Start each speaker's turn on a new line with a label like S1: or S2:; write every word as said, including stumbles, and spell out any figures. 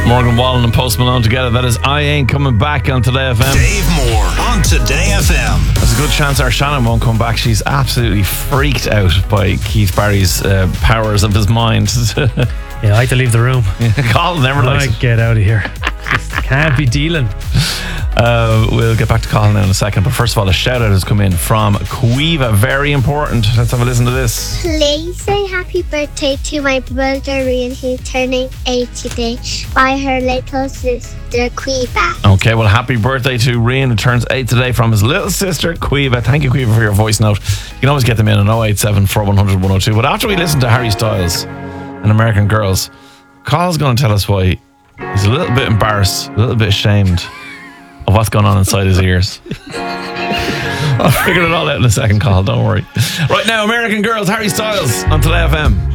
S1: Morgan Wallen and Post Malone together. That is I Ain't Coming Back on Today F M.
S2: Dave Moore on Today F M.
S1: There's a good chance our Shannon won't come back. She's absolutely freaked out by Keith Barry's uh, powers of his mind.
S3: Yeah, I had to leave the room.
S1: Colin never likes
S3: I
S1: it.
S3: get out of here. Just can't be dealing.
S1: Uh, we'll get back to Colin in a second, but first of all, a shout out has come in from Quiva. Very important. Let's have a listen to this.
S4: Please say happy birthday to my brother Rian, who's turning eight today, by her little sister Quiva.
S1: Okay, well, happy birthday to Rian, who turns eight today, from his little sister Quiva. Thank you, Quiva, for your voice note. You can always get them in on oh eight seven, four one zero zero, one oh two. But after we listen to Harry Styles and American Girls, Carl's going to tell us why he's a little bit embarrassed, a little bit ashamed of what's going on inside his ears. I'll figure it all out in a second, Carl, don't worry. Right now, American Girls, Harry Styles on Today F M.